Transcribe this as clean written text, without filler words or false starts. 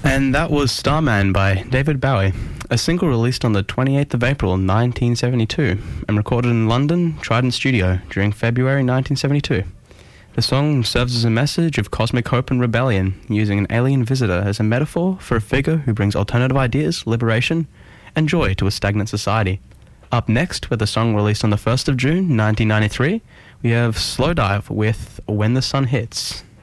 And that was Starman by David Bowie, a single released on the 28th of April 1972 and recorded in London Trident Studio during February 1972. The song serves as a message of cosmic hope and rebellion, using an alien visitor as a metaphor for a figure who brings alternative ideas, liberation, and joy to a stagnant society. Up next, with a song released on the 1st of June 1993, we have Slowdive with When the Sun Hits.